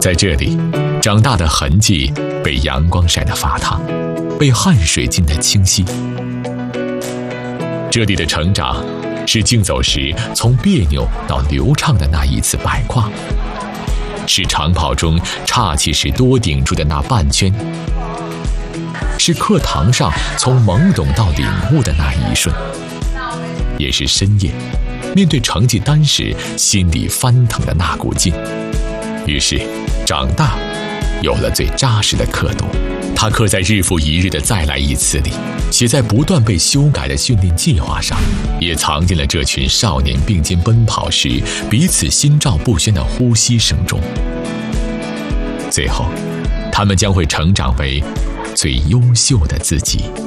在这里，长大的痕迹被阳光晒得发烫，被汗水浸得清晰。这里的成长，是竞走时从别扭到流畅的那一次摆胯，是长跑中岔气时多顶住的那半圈，是课堂上从懵懂到领悟的那一瞬，也是深夜面对成绩单时心里翻腾的那股劲。于是长大有了最扎实的刻度，它刻在日复一日的再来一次里，写在不断被修改的训练计划上，也藏进了这群少年并肩奔跑时彼此心照不宣的呼吸声中。最后，他们将会成长为最优秀的自己。